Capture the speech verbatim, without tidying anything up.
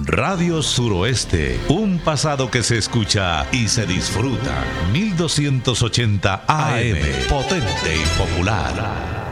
Radio Suroeste, un pasado que se escucha y se disfruta. mil doscientos ochenta A M, potente y popular.